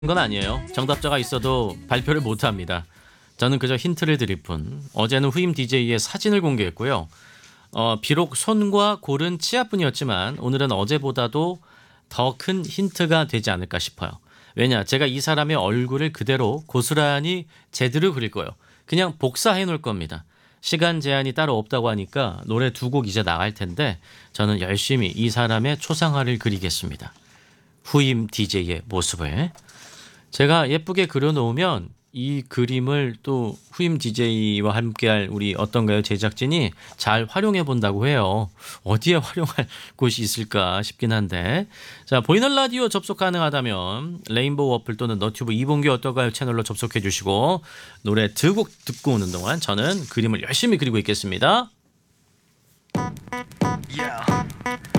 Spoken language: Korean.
건 아니에요. 정답자가 있어도 발표를 못합니다. 저는 그저 힌트를 드릴 뿐. 어제는 후임 DJ의 사진을 공개했고요. 비록 손과 골은 치아뿐이었지만 오늘은 어제보다도 더 큰 힌트가 되지 않을까 싶어요. 왜냐, 제가 이 사람의 얼굴을 그대로 고스란히 제대로 그릴 거예요. 그냥 복사해 놓을 겁니다. 시간 제한이 따로 없다고 하니까 노래 두 곡 이제 나갈 텐데 저는 열심히 이 사람의 초상화를 그리겠습니다. 후임 DJ의 모습을. 제가 예쁘게 그려놓으면 이 그림을 또 후임 DJ와 함께할 우리 어떤가요 제작진이 잘 활용해 본다고 해요. 어디에 활용할 곳이 있을까 싶긴 한데, 자, 보이는 라디오 접속 가능하다면 레인보우 어플 또는 너튜브 이봉규 어떤가요 채널로 접속해 주시고 노래 두 곡 듣고 오는 동안 저는 그림을 열심히 그리고 있겠습니다. Yeah.